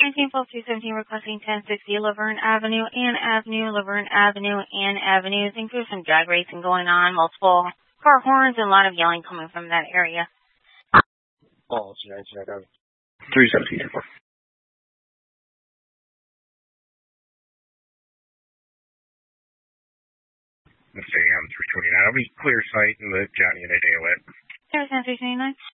1912-217 requesting 1060 Laverne Avenue, Ann Avenue, Laverne Avenue, Ann Avenue. Think there's some drag racing going on, multiple car horns, and a lot of yelling coming from that area. Oh, 317. Let's say 329. I'll be clear sight and let Johnny and Adele in. 329.